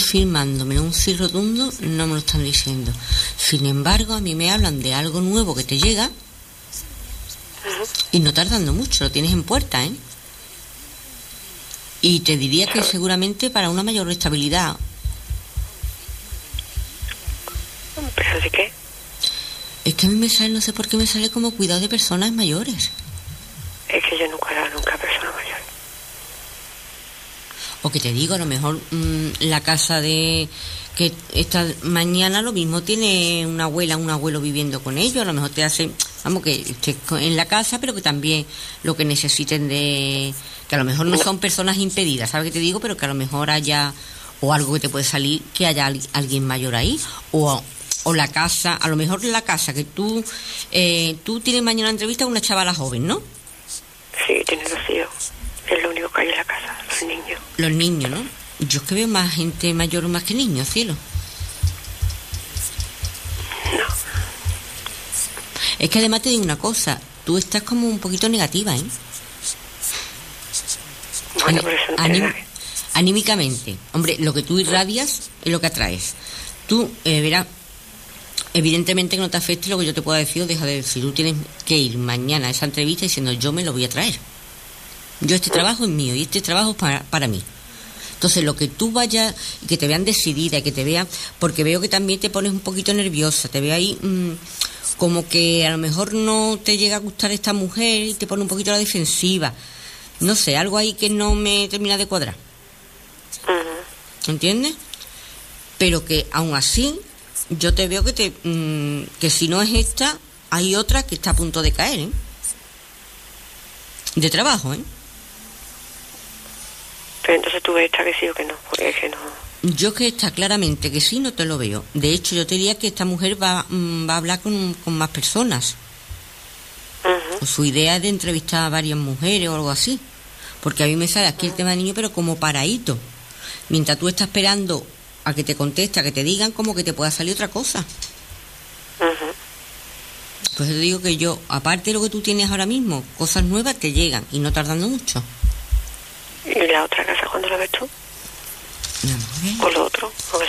Firmándome un sí rotundo, no me lo están diciendo. Sin embargo, a mí me hablan de algo nuevo que te llega y no tardando mucho, lo tienes en puerta, ¿eh? Y te diría que seguramente para una mayor estabilidad. ¿Pero de qué? Es que a mí me sale, no sé por qué me sale como cuidado de personas mayores. Es que yo nunca he dado nunca a personas mayores. O que te digo, a lo mejor la casa de que esta mañana lo mismo tiene una abuela, un abuelo viviendo con ellos, a lo mejor te hace, vamos, que estés en la casa, pero que también lo que necesiten de, que a lo mejor no son personas impedidas, ¿sabes qué te digo? Pero que a lo mejor haya, o algo que te puede salir, que haya alguien mayor ahí, o la casa, a lo mejor la casa que tú tienes mañana entrevista con una chavala joven, ¿no? Sí, tiene 2 hijos. Es lo único que hay en la casa, los niños. Los niños, ¿no? Yo es que veo más gente mayor más que niños, cielo. No. Es que además te digo una cosa, tú estás como un poquito negativa, ¿eh? Bueno, por eso no anímicamente. Hombre, lo que tú irradias es lo que atraes. Tú, verás, evidentemente que no te afecte lo que yo te pueda decir o deja de decir. Tú tienes que ir mañana a esa entrevista diciendo yo me lo voy a traer. Yo este trabajo es mío y este trabajo es para mí. Entonces lo que tú vayas, que te vean decidida y que te vean, porque veo que también te pones un poquito nerviosa, te veo ahí como que a lo mejor no te llega a gustar esta mujer y te pone un poquito a la defensiva. No sé, algo ahí que no me termina de cuadrar. ¿Entiendes? Pero que aún así yo te veo que si no es esta, hay otra que está a punto de caer, ¿eh? De trabajo, ¿eh? Pero entonces tú ves esta que sí o que no, porque es que no. Yo que está claramente que sí, no te lo veo. De hecho, yo te diría que esta mujer va a hablar con más personas. O su idea es de entrevistar a varias mujeres o algo así. Porque a mí me sale aquí el tema de niño, pero como paradito. Mientras tú estás esperando a que te conteste, a que te digan, como que te pueda salir otra cosa. Pues te digo que yo, aparte de lo que tú tienes ahora mismo, cosas nuevas te llegan y no tardando mucho. ¿Y la otra casa cuándo la ves tú? No, ¿O lo otro? Porque